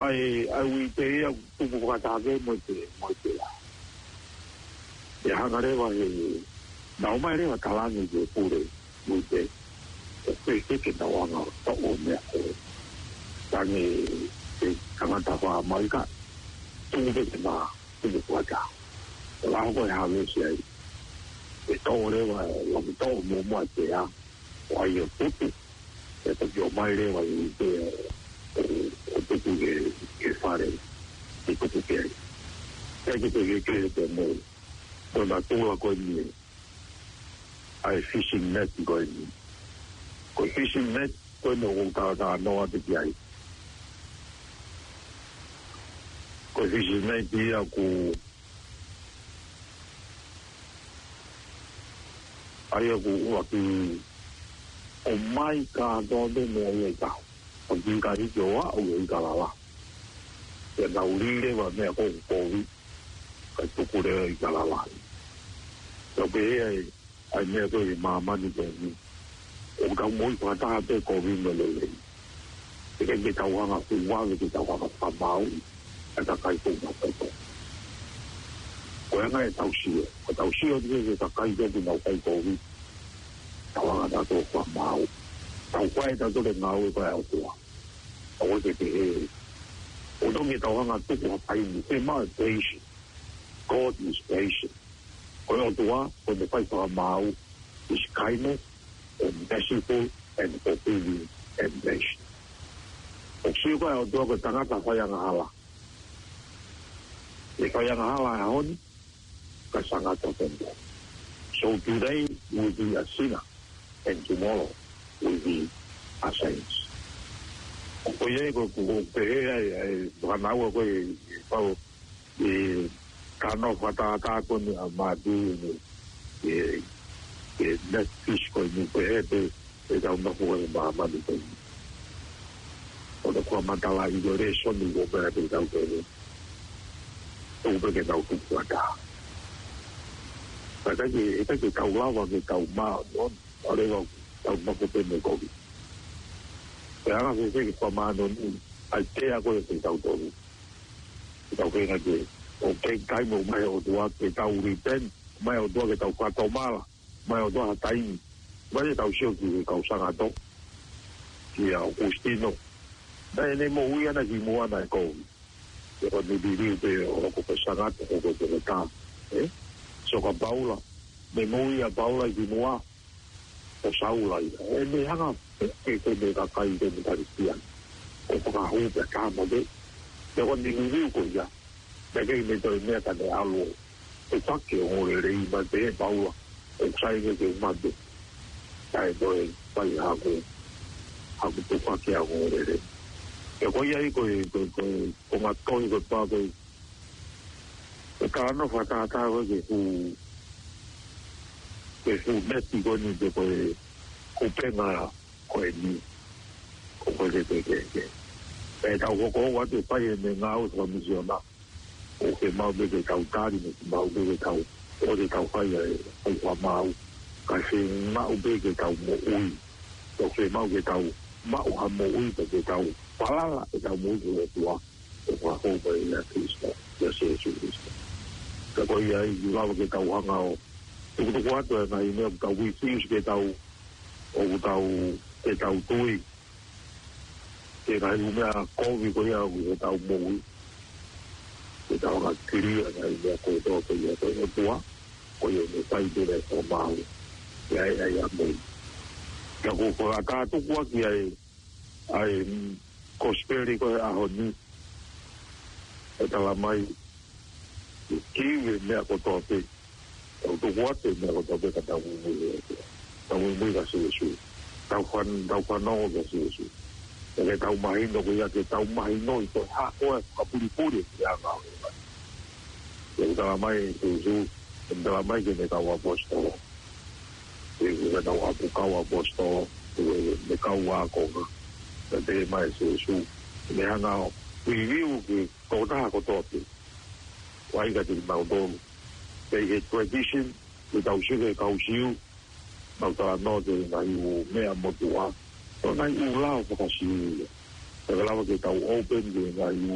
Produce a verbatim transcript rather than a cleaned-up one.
ai ai wi te ia tu ku ka ta ke mo te mo te la ya ha re wa e na mai re wa kala ni ke pure wi te e ke ke na wa na to o me ko ta ni e ka ma ta wa mai ka tu ke na tu ku ka la ko ha le si ai e to re wa lo to mo mo te ya wa yo putu e to yo mai re wa i te o putu ke ke fare e putu ke e ke te ke te mo to na to la ko ni ai fishing net ko ni ko fishing net ko no ka ka no ate ki ai ko fishing net ia ku ai ku wa ki o mai ka do de mo ye ka o ki ka ri jo wa o ye ka la la e na uri le wa me ko ko vi ka tu ku re ka la la so be ai ai me ko i ma ma ni ko ni o ka mo ko ta te ko vi me le le e ke ke ta wa na ku wa ke ta wa pa ma o e ta kai ko na ko ko nga e tau si ko tau si o ke ta kai ko na kai ko vi tawa na to kwa mau tau kwai ta to le mau ko au tua o ke te o no me tawa na to kwa pai ni te ma patient God is patient o no tua o me pai kwa mau is kindness and merciful and forgiving and patient o si ko au tua ko tanga ta fa yang hala e ka yang hala on ka sanga to tempo so today will be a sinner and tomorrow will be a saints. Oye, ko ko pe ai banau ko ko e kano fata ta ko ni amadu ni e e net fish ko ni pe pe e da una ko ba ma ni ko. O da ko mantala i do re son ni go pe pe da ko ni. O pe ke da ko ko da. Para que esta que caulava que cauma no ore go tau ma ko pe me ko vi e ana se que toma no ai te a ko te tau to tau ke na que o ke kai mo mai o tua ke tau ri ten mai o tua ke tau ka to mala mai o tua tai mai tau xio ki ka usanga to ki a Agustino dai ne mo ui ana ki mo ana ko e ko ni di te o ko pe sanga o ko te ka eh so ka Paula me mo ia Paula ki mo o saula e me hanga e ko me ka kai de me Cristian o ka hu pe ka mo de de ko ni ni ko ya de ke me to me ka de alo e ta ke o le ri ma de Paula o sai ke ke ma de ai do e pai ha ko ha ko to ka ke o le ri e ko ya i ko ko ko ma to ko pa ko e ka no fa ta ta ko ke hu que su México ni de pues cupena ko ni ko ko de que que e ta ko ko wa te pai me nga o comisiona o que mau de que cautari ni mau de que cau o de cau pai o wa mau ka se mau de que cau mo ui o que mau que cau mau ha mo ui de que cau palala e cau mo de tua o wa ho pai na Cristo ya se su Cristo que ko ya i la que cau hanga o o ko ko na i me ka wi fish ke tau o tau ke tau tui ke na i me ko vi ko ya o tau mo ke tau na kiri na i me ko to ko ya to tua ko yo me pai de o ma ya ya ya mo ya ko ko ka tu ko ki ai ai ko speri ko a honi e tala mai ki me ko to te o to wate me o to be ka tau mo tau mo ga su su tau fan tau fan no ga su su e tau mai no ko ya ke tau mai no i to ha ko ka puri puri ya ga e tau mai su su e tau mai ke me tau a posto e me tau a ka wa posto e me ka wa ko ga te mai su su me hanga review ke ko ta ko to te wai ga te mau do e tradition e tau xere kau siu mau ta no de na i mea motua o na i u lao pa siu e la ke tau open de na i